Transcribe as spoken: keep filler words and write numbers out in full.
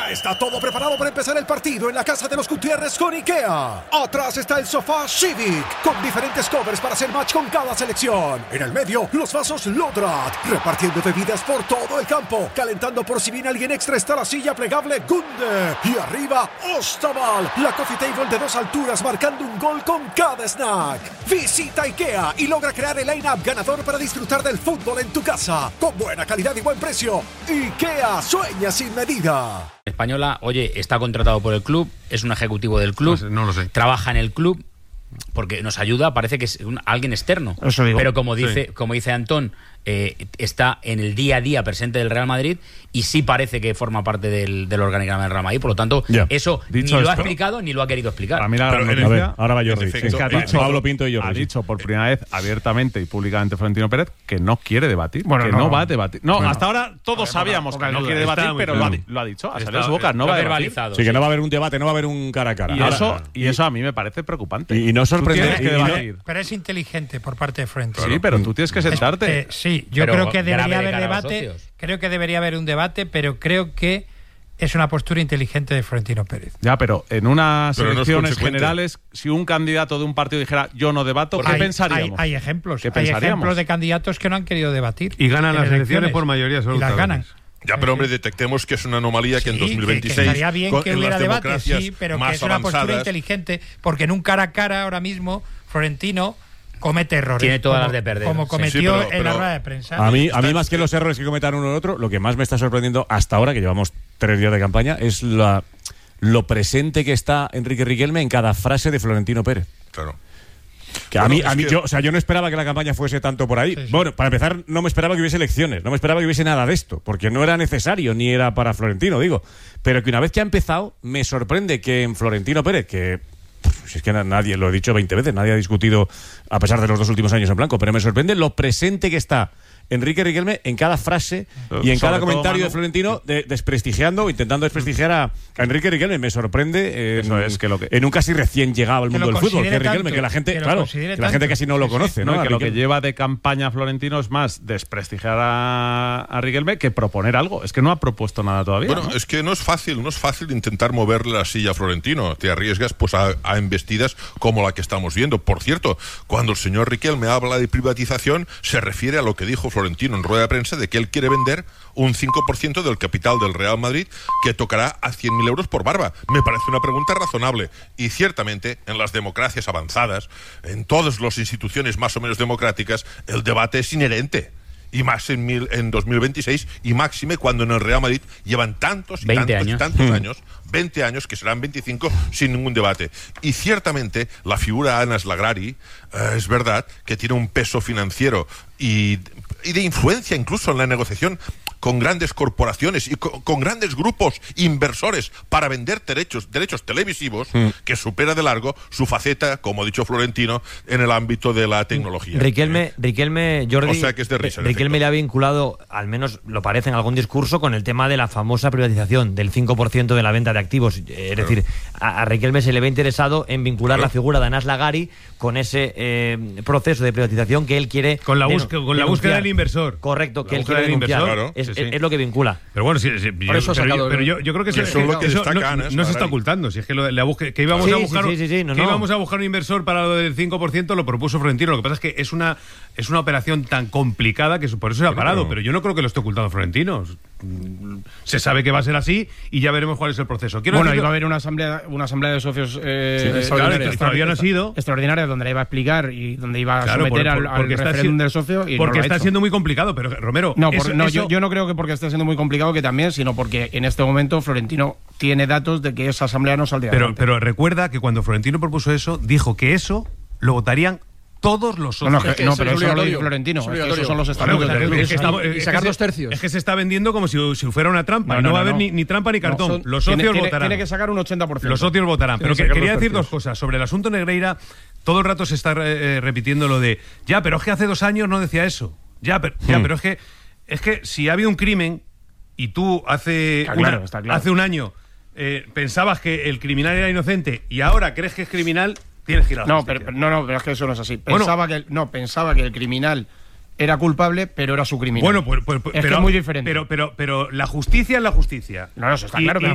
Ya está todo preparado para empezar el partido en la casa de los Gutiérrez con IKEA. Atrás está el sofá Civic, con diferentes covers para hacer match con cada selección. En el medio, los vasos Lodrat, repartiendo bebidas por todo el campo. Calentando por si viene alguien extra está la silla plegable Gunde. Y arriba, Ostaval, la coffee table de dos alturas marcando un gol con cada snack. Visita IKEA y logra crear el line-up ganador para disfrutar del fútbol en tu casa. Con buena calidad y buen precio. IKEA, sueña sin medida. Española, oye, está contratado por el club, es un ejecutivo del club, no, no lo sé. Trabaja en el club, porque nos ayuda, parece que es un, alguien externo. Eso digo. Pero como dice, Sí. como dice Antón, eh, está en el día a día presente del Real Madrid y sí parece que forma parte del, del organigrama del Real Madrid. Por lo tanto, Ya. eso Dicho ni lo ha esto, explicado ni lo ha querido explicar. A mí la Pero gran en noticia- el- a ver, ahora va en Jordi. efecto, Sí, es que ha ha dicho- Pablo Pinto y Ha Jordi. sí. dicho por primera vez abiertamente y públicamente Florentino Pérez que no quiere debatir, Bueno, que no. no, va a debatir. No, Bueno. hasta ahora todos A ver, sabíamos poca- que no poca quiere duda. debatir, Está muy pero lo ha, claro. lo ha dicho, ha Está- salido de su boca, no lo va ha a debatir. verbalizado. Sí, que no va a haber un debate, no va a haber un cara a cara. Y Ahora- eso, y eso a mí me parece preocupante. Y- y no Tú sorprende- tienes que y no- debatir. Pero es inteligente por parte de Florentino. Sí, pero tú tienes que sentarte. Eh, sí, yo Pero creo que grave debería de haber cara a los debate. socios. Creo que debería haber un debate, pero creo que es una postura inteligente de Florentino Pérez. Ya, pero en unas Pero no es elecciones consecuente. generales, si un candidato de un partido dijera yo no debato, ¿qué hay, pensaríamos? Hay, hay ejemplos. ¿Qué Hay pensaríamos? ejemplos de candidatos que no han querido debatir. Y ganan en las elecciones por mayoría Y absoluta, las a ganan. veces. Ya, pero hombre, detectemos que es una anomalía que en Sí, dos mil que- veintiséis, que estaría bien con- que en hubiera las debate, democracias sí, pero que más es una postura avanzadas, inteligente, porque en un cara a cara ahora mismo Florentino comete errores. Tiene todas como- las de perder. Como Sí. cometió Sí, pero- en la pero- rueda de prensa. A mí, a mí más que los errores que cometan uno y otro, lo que más me está sorprendiendo hasta ahora, que llevamos tres días de campaña, es la, lo presente que está Enrique Riquelme en cada frase de Florentino Pérez. Claro. Que a Bueno, mí, es a mí que- yo, o sea, yo no esperaba que la campaña fuese tanto por ahí. Sí, sí. Bueno, para empezar, no me esperaba que hubiese elecciones, no me esperaba que hubiese nada de esto, porque no era necesario, ni era para Florentino, digo. Pero que una vez que ha empezado, me sorprende que en Florentino Pérez, que pff, si es que na- nadie, lo he dicho veinte veces, nadie ha discutido, a pesar de los dos últimos años en blanco, pero me sorprende lo presente que está Enrique Riquelme en cada frase y en Sobre cada todo, comentario Manu, de Florentino, de- desprestigiando o intentando desprestigiar a, a Enrique Riquelme. Me sorprende en, Eso es, que lo que- en un casi recién llegado al Que mundo lo del fútbol, que considere Riquelme, tanto, que la gente, que lo claro, considere que la gente tanto. casi no lo Sí, sí. conoce, No, ¿no? y A que lo que Riquelme. lleva de campaña Florentino es más desprestigiar a, a Riquelme que proponer algo. Es que no ha propuesto nada todavía. Bueno, ¿no? es que no es fácil, no es fácil intentar moverle la silla a Florentino. Te arriesgas pues a, a embestidas como la que estamos viendo. Por cierto, cuando el señor Riquelme habla de privatización, se refiere a lo que dijo Florentino en rueda de prensa de que él quiere vender un cinco por ciento del capital del Real Madrid, que tocará a cien mil euros por barba. Me parece una pregunta razonable. Y ciertamente, en las democracias avanzadas, en todas las instituciones más o menos democráticas, el debate es inherente. Y más en, mil, en dos mil veintiséis, y máxime cuando en el Real Madrid llevan tantos y veinte tantos y años. tantos Mm. años, veinte años, que serán veinticinco, sin ningún debate. Y ciertamente la figura Ana Slagrari eh, es verdad que tiene un peso financiero y, y de influencia incluso en la negociación con grandes corporaciones y co- con grandes grupos inversores para vender derechos, derechos televisivos, Mm. que supera de largo su faceta, como ha dicho Florentino, en el ámbito de la tecnología. Riquelme, Riquelme, Jordi, O sea que es de risa, en Riquelme efecto. le ha vinculado, al menos lo parece en algún discurso, con el tema de la famosa privatización del cinco por ciento de la venta de activos. Eh, Es decir, a, a Riquelme se le ve interesado en vincular Claro. la figura de Anas Lagari con ese eh, proceso de privatización que él quiere Con la denu- búsqueda- con la búsqueda denunciar. del inversor. Correcto, La que él búsqueda quiere del denunciar. inversor, claro. Es, Sí, sí. es- es lo que vincula. Pero bueno, sí, sí, yo, eso ha pero, sacado yo, el- pero yo, yo creo que, Que eso, eso es lo que eso destaca no, Ana no se Slagrari. está ocultando. Si es que lo, la busque- que íbamos Sí, a sí, buscar, sí, sí, sí, no, que no. íbamos a buscar un inversor para lo del cinco por ciento, lo propuso Florentino. Lo que pasa es que es una es una operación tan complicada que por eso se ha parado. pero- Pero yo no creo que lo esté ocultando Florentino. Mm, Se sabe que va a ser así y ya veremos cuál es el proceso. Quiero Bueno, decir- iba a haber una asamblea, una asamblea de socios eh, Sí, extraordinaria, claro, que todavía no ha sido. extraordinaria, donde la iba a explicar y donde iba a Claro, someter por- por- al, porque al está referéndum si- del socio y no porque lo ha está hecho. siendo muy complicado. Pero Romero, No, por- eso- no, eso- yo, yo no creo que porque esté siendo muy complicado que también, sino porque en este momento Florentino tiene datos de que esa asamblea no saldría pero, adelante. pero recuerda que cuando Florentino propuso eso, dijo que eso lo votarían todos los No, no, socios. que- no, pero eso no lo dice Florentino, es que esos son los estatutos Bueno, del es club. que estamos- Y es sacar que dos se- tercios. Es que se está vendiendo como si, si fuera una trampa. No, y no, no, va a no, haber no. ni, ni trampa ni cartón. No, son- los tiene- socios tiene- votarán. Tiene que sacar un ochenta por ciento. Los socios votarán. Tiene Pero que que, sacar quería dos decir dos tercios. cosas. Sobre el asunto Negreira, todo el rato se está eh, repitiendo lo de ya, pero es que hace dos años no decía eso. Ya, pero, ya, Hmm. pero es que es que si ha habido un crimen y tú hace, Está una- claro, está claro. hace un año eh, pensabas que el criminal era inocente y ahora crees que es criminal, tienes que ir a la No, justicia. pero, pero- no, no, pero es que eso no es así. Bueno. Pensaba que el, no, pensaba que el criminal era culpable, pero era su criminal. Bueno, pues, pues- es pero, que es muy diferente. Pero, pero, pero la justicia es la justicia. No, no, eso está Y- claro que y-